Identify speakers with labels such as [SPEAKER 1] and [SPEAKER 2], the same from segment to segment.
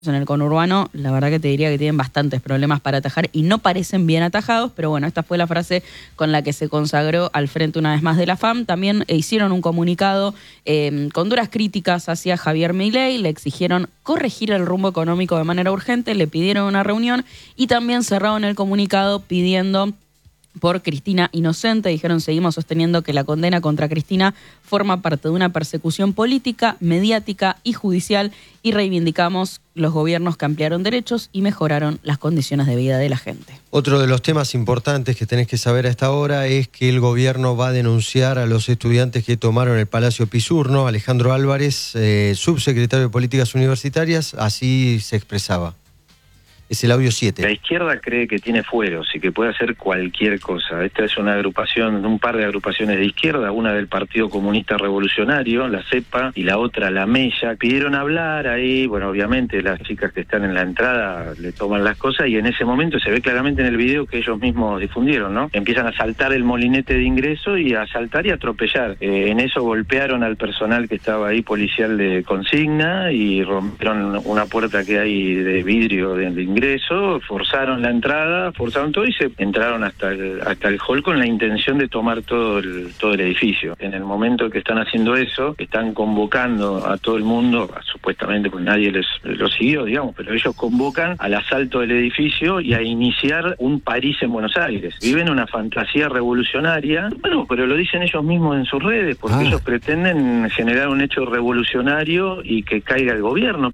[SPEAKER 1] en el conurbano, la verdad que te diría que tienen bastantes problemas para atajar y no parecen bien atajados, pero bueno, esta fue la frase con la que se consagró al frente una vez más de la FAM. También hicieron un comunicado con duras críticas hacia Javier Milei, le exigieron corregir el rumbo económico de manera urgente, le pidieron una reunión y también cerraron el comunicado pidiendo por Cristina inocente. Dijeron: seguimos sosteniendo que la condena contra Cristina forma parte de una persecución política, mediática y judicial, y reivindicamos los gobiernos que ampliaron derechos y mejoraron las condiciones de vida de la gente.
[SPEAKER 2] Otro de los temas importantes que tenés que saber a esta hora es que el gobierno va a denunciar a los estudiantes que tomaron el Palacio Pisurno. Alejandro Álvarez, subsecretario de Políticas Universitarias, así se expresaba. Es el audio 7.
[SPEAKER 3] La izquierda cree que tiene fueros y que puede hacer cualquier cosa. Esta es una agrupación, un par de agrupaciones de izquierda, una del Partido Comunista Revolucionario, la CEPA, y la otra, la MELLA. Pidieron hablar ahí, bueno, obviamente las chicas que están en la entrada le toman las cosas y en ese momento se ve claramente en el video que ellos mismos difundieron, ¿no? Empiezan a saltar el molinete de ingreso y a saltar y a atropellar. En eso golpearon al personal que estaba ahí, policial de consigna, y rompieron una puerta que hay de vidrio de ingreso. Forzaron la entrada, forzaron todo y se entraron hasta el hall con la intención de tomar todo el edificio. En el momento que están haciendo eso, están convocando a todo el mundo, supuestamente pues nadie lo siguió, digamos, pero ellos convocan al asalto del edificio y a iniciar un París en Buenos Aires. Viven una fantasía revolucionaria, bueno, pero lo dicen ellos mismos en sus redes, porque ellos pretenden generar un hecho revolucionario y que caiga el gobierno.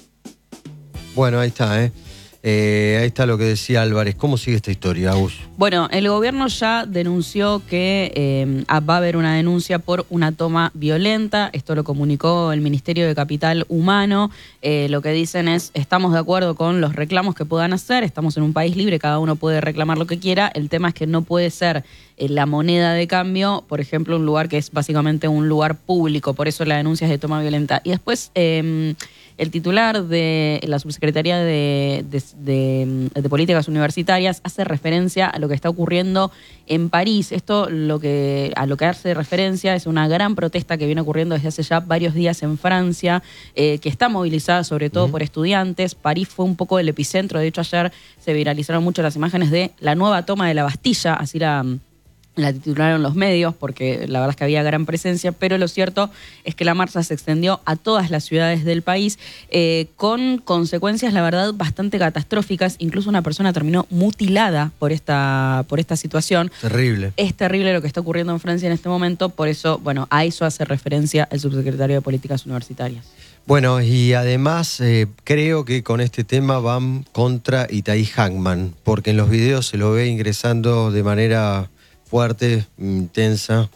[SPEAKER 2] Bueno, ahí está, ahí está lo que decía Álvarez. ¿Cómo sigue esta historia, Agus?
[SPEAKER 1] Bueno, el gobierno ya denunció que va a haber una denuncia por una toma violenta. Esto lo comunicó el Ministerio de Capital Humano. Lo que dicen es: estamos de acuerdo con los reclamos que puedan hacer, estamos en un país libre, cada uno puede reclamar lo que quiera. El tema es que no puede ser la moneda de cambio, por ejemplo, un lugar que es básicamente un lugar público. Por eso la denuncia es de toma violenta. Y después el titular de la Subsecretaría de Políticas Universitarias hace referencia a lo que está ocurriendo en París. Esto a lo que hace referencia es una gran protesta que viene ocurriendo desde hace ya varios días en Francia, que está movilizada sobre todo por estudiantes. París fue un poco el epicentro. De hecho, ayer se viralizaron mucho las imágenes de la nueva toma de la Bastilla, así la titularon los medios, porque la verdad es que había gran presencia, pero lo cierto es que la marcha se extendió a todas las ciudades del país, con consecuencias, la verdad, bastante catastróficas. Incluso una persona terminó mutilada por esta situación.
[SPEAKER 2] Terrible.
[SPEAKER 1] Es terrible lo que está ocurriendo en Francia en este momento, por eso, bueno, a eso hace referencia el subsecretario de Políticas Universitarias.
[SPEAKER 2] Bueno, y además creo que con este tema van contra Itai Hackman, porque en los videos se lo ve ingresando de manera fuerte, intensa,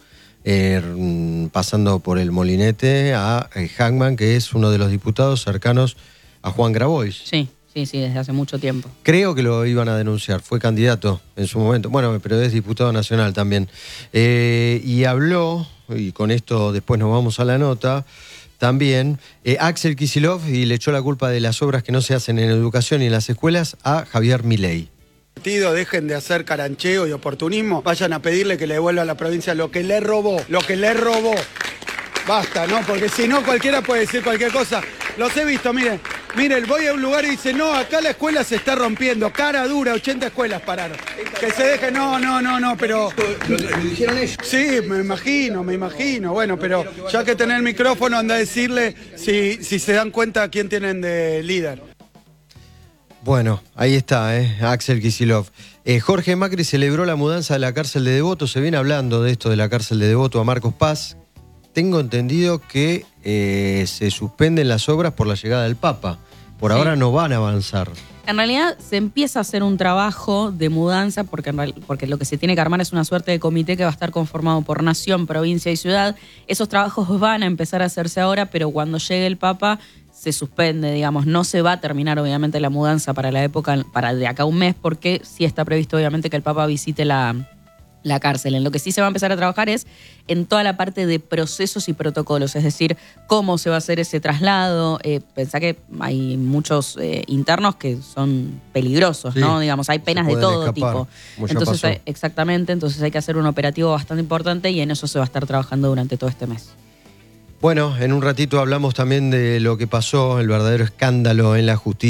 [SPEAKER 2] pasando por el molinete a Hackman, que es uno de los diputados cercanos a Juan Grabois.
[SPEAKER 1] Sí, desde hace mucho tiempo.
[SPEAKER 2] Creo que lo iban a denunciar, fue candidato en su momento, bueno, pero es diputado nacional también. Y habló, y con esto después nos vamos a la nota, también Axel Kicillof, y le echó la culpa de las obras que no se hacen en educación y en las escuelas a Javier Milei.
[SPEAKER 4] Dejen de hacer carancheo y oportunismo, vayan a pedirle que le devuelva a la provincia lo que le robó, Basta, ¿no? Porque si no, cualquiera puede decir cualquier cosa. Los he visto, miren, voy a un lugar y dice: no, acá la escuela se está rompiendo, cara dura, 80 escuelas pararon. Que se dejen, no, pero... ¿Lo dijeron ellos? Sí, me imagino, bueno, pero ya que tener el micrófono, anda a decirle si se dan cuenta quién tienen de líder.
[SPEAKER 2] Bueno, ahí está, Axel Kicillof. Jorge Macri celebró la mudanza de la cárcel de Devoto. Se viene hablando de esto de la cárcel de Devoto a Marcos Paz. Tengo entendido que se suspenden las obras por la llegada del Papa. Por ahora no van a avanzar.
[SPEAKER 1] En realidad se empieza a hacer un trabajo de mudanza porque lo que se tiene que armar es una suerte de comité que va a estar conformado por nación, provincia y ciudad. Esos trabajos van a empezar a hacerse ahora, pero cuando llegue el Papa se suspende, digamos. No se va a terminar obviamente la mudanza para la época, para de acá a un mes, porque sí está previsto obviamente que el Papa visite la cárcel. En lo que sí se va a empezar a trabajar es en toda la parte de procesos y protocolos, es decir, cómo se va a hacer ese traslado. Pensá que hay muchos internos que son peligrosos, ¿no? Digamos, hay penas de todo tipo. Entonces, exactamente, entonces hay que hacer un operativo bastante importante y en eso se va a estar trabajando durante todo este mes.
[SPEAKER 2] Bueno, en un ratito hablamos también de lo que pasó, el verdadero escándalo en la justicia.